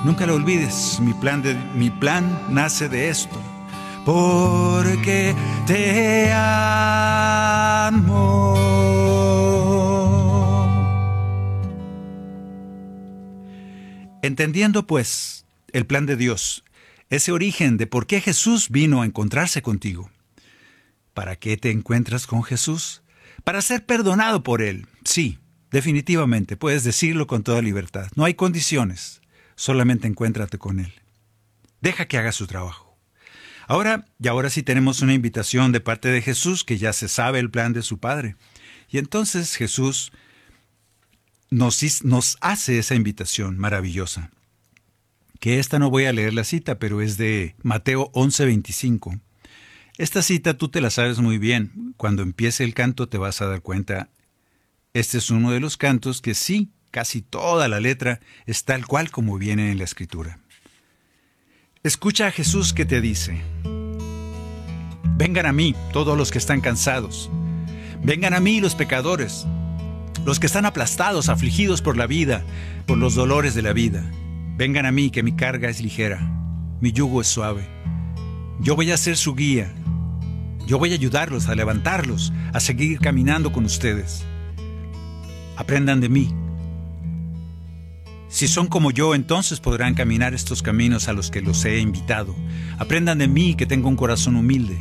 Nunca lo olvides, mi plan nace de esto, porque te amo. Entendiendo, pues, el plan de Dios, ese origen de por qué Jesús vino a encontrarse contigo. ¿Para qué te encuentras con Jesús? Para ser perdonado por Él. Sí, definitivamente, puedes decirlo con toda libertad. No hay condiciones, solamente encuéntrate con Él. Deja que haga su trabajo. Ahora sí tenemos una invitación de parte de Jesús, que ya se sabe el plan de su Padre. Y entonces Jesús nos hace esa invitación maravillosa. Que esta no voy a leer la cita, pero es de Mateo 11:25. Esta cita tú te la sabes muy bien. Cuando empiece el canto te vas a dar cuenta. Este es uno de los cantos que sí, casi toda la letra es tal cual como viene en la Escritura. Escucha a Jesús que te dice: vengan a mí todos los que están cansados. Vengan a mí los pecadores, los que están aplastados, afligidos por la vida, por los dolores de la vida. Vengan a mí, que mi carga es ligera, mi yugo es suave. Yo voy a ser su guía. Yo voy a ayudarlos, a levantarlos, a seguir caminando con ustedes. Aprendan de mí. Si son como yo, entonces podrán caminar estos caminos a los que los he invitado. Aprendan de mí, que tengo un corazón humilde.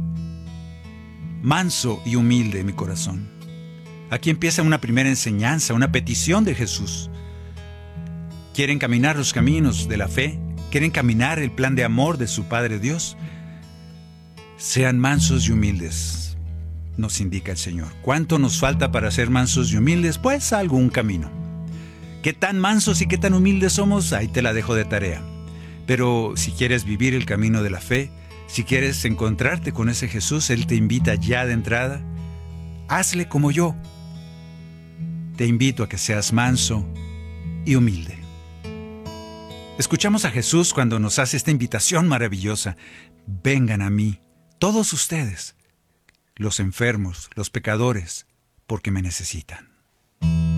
Manso y humilde mi corazón. Aquí empieza una primera enseñanza, una petición de Jesús. ¿Quieren caminar los caminos de la fe? ¿Quieren caminar el plan de amor de su Padre Dios? Sean mansos y humildes, nos indica el Señor. ¿Cuánto nos falta para ser mansos y humildes? Pues algún camino. ¿Qué tan mansos y qué tan humildes somos? Ahí te la dejo de tarea. Pero si quieres vivir el camino de la fe, si quieres encontrarte con ese Jesús, Él te invita ya de entrada. Hazle como yo. Te invito a que seas manso y humilde. Escuchamos a Jesús cuando nos hace esta invitación maravillosa. Vengan a mí, todos ustedes, los enfermos, los pecadores, porque me necesitan.